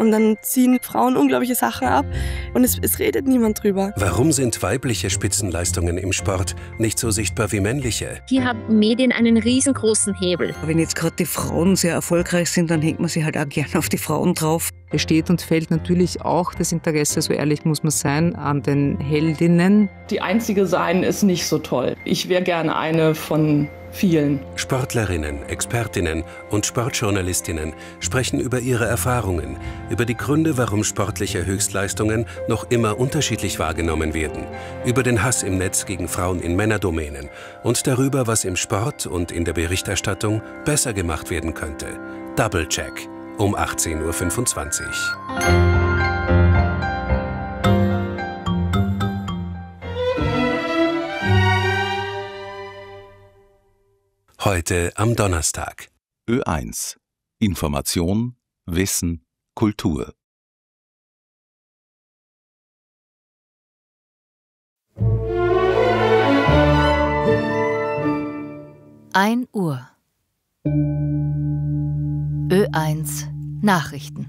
und dann ziehen Frauen unglaubliche Sachen ab und es redet niemand drüber. Warum sind weibliche Spitzenleistungen im Sport nicht so sichtbar wie männliche? Hier haben Medien einen riesengroßen Hebel. Wenn jetzt gerade die Frauen sehr erfolgreich sind, dann hängt man sich halt auch gerne auf die Frauen drauf. Es steht und fällt natürlich auch das Interesse, so ehrlich muss man sein, an den Heldinnen. Die einzige sein ist nicht so toll. Ich wäre gerne eine von vielen. Sportlerinnen, Expertinnen und Sportjournalistinnen sprechen über ihre Erfahrungen, über die Gründe, warum sportliche Höchstleistungen noch immer unterschiedlich wahrgenommen werden, über den Hass im Netz gegen Frauen in Männerdomänen und darüber, was im Sport und in der Berichterstattung besser gemacht werden könnte. Double Check um 18:25 Uhr. Heute am Donnerstag. Ö1. Information, Wissen, Kultur. Uhr. Ö1 Nachrichten.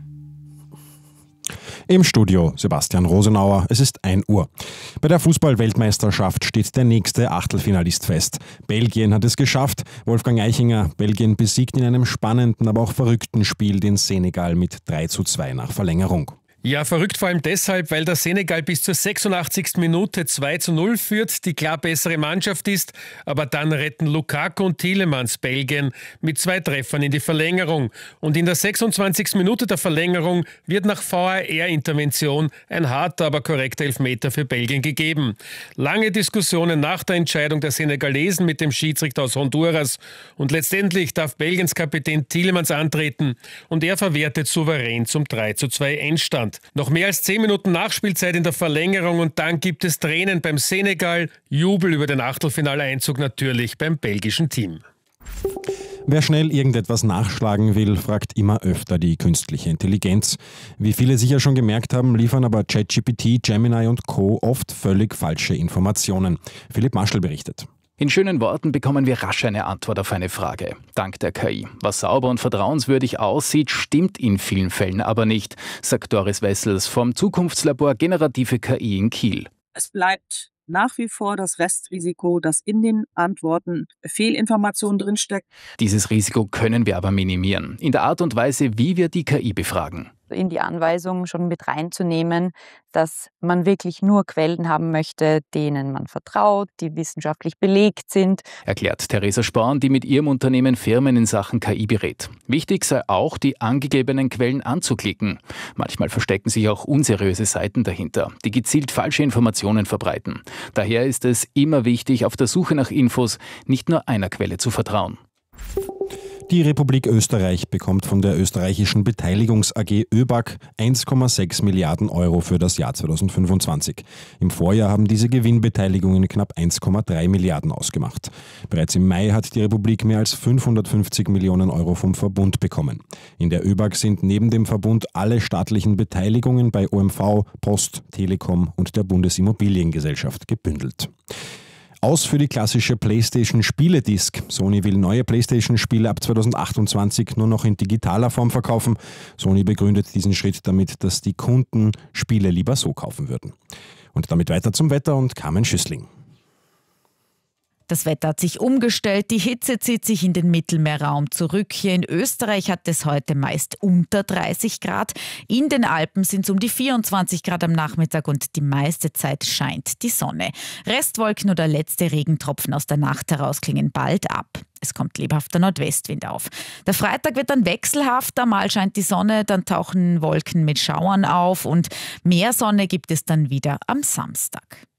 Im Studio Sebastian Rosenauer, es ist 1 Uhr. Bei der Fußball-Weltmeisterschaft steht der nächste Achtelfinalist fest. Belgien hat es geschafft. Wolfgang Eichinger, Belgien besiegt in einem spannenden, aber auch verrückten Spiel den Senegal mit 3:2 nach Verlängerung. Ja, verrückt vor allem deshalb, weil der Senegal bis zur 86. Minute 2:0 führt, die klar bessere Mannschaft ist, aber dann retten Lukaku und Tielemans Belgien mit 2 Treffern in die Verlängerung. Und in der 26. Minute der Verlängerung wird nach VAR-Intervention ein harter, aber korrekter Elfmeter für Belgien gegeben. Lange Diskussionen nach der Entscheidung der Senegalesen mit dem Schiedsrichter aus Honduras und letztendlich darf Belgiens Kapitän Tielemans antreten und er verwertet souverän zum 3:2 Endstand. Noch mehr als 10 Minuten Nachspielzeit in der Verlängerung und dann gibt es Tränen beim Senegal. Jubel über den Achtelfinaleinzug natürlich beim belgischen Team. Wer schnell irgendetwas nachschlagen will, fragt immer öfter die künstliche Intelligenz. Wie viele sicher schon gemerkt haben, liefern aber ChatGPT, Gemini und Co. oft völlig falsche Informationen. Philipp Maschel berichtet. In schönen Worten bekommen wir rasch eine Antwort auf eine Frage. Dank der KI. Was sauber und vertrauenswürdig aussieht, stimmt in vielen Fällen aber nicht, sagt Doris Wessels vom Zukunftslabor Generative KI in Kiel. Es bleibt nach wie vor das Restrisiko, dass in den Antworten Fehlinformationen drinsteckt. Dieses Risiko können wir aber minimieren. In der Art und Weise, wie wir die KI befragen. In die Anweisung schon mit reinzunehmen, dass man wirklich nur Quellen haben möchte, denen man vertraut, die wissenschaftlich belegt sind. Erklärt Theresa Sporn, die mit ihrem Unternehmen Firmen in Sachen KI berät. Wichtig sei auch, die angegebenen Quellen anzuklicken. Manchmal verstecken sich auch unseriöse Seiten dahinter, die gezielt falsche Informationen verbreiten. Daher ist es immer wichtig, auf der Suche nach Infos nicht nur einer Quelle zu vertrauen. Die Republik Österreich bekommt von der österreichischen Beteiligungs AG ÖBAG 1,6 Milliarden Euro für das Jahr 2025. Im Vorjahr haben diese Gewinnbeteiligungen knapp 1,3 Milliarden ausgemacht. Bereits im Mai hat die Republik mehr als 550 Millionen Euro vom Verbund bekommen. In der ÖBAG sind neben dem Verbund alle staatlichen Beteiligungen bei OMV, Post, Telekom und der Bundesimmobiliengesellschaft gebündelt. Aus für die klassische PlayStation-Spieledisk. Sony will neue PlayStation-Spiele ab 2028 nur noch in digitaler Form verkaufen. Sony begründet diesen Schritt damit, dass die Kunden Spiele lieber so kaufen würden. Und damit weiter zum Wetter und Carmen Schüssling. Das Wetter hat sich umgestellt, die Hitze zieht sich in den Mittelmeerraum zurück. Hier in Österreich hat es heute meist unter 30 Grad. In den Alpen sind es um die 24 Grad am Nachmittag und die meiste Zeit scheint die Sonne. Restwolken oder letzte Regentropfen aus der Nacht heraus klingen bald ab. Es kommt lebhafter Nordwestwind auf. Der Freitag wird dann wechselhafter, mal scheint die Sonne, dann tauchen Wolken mit Schauern auf und mehr Sonne gibt es dann wieder am Samstag.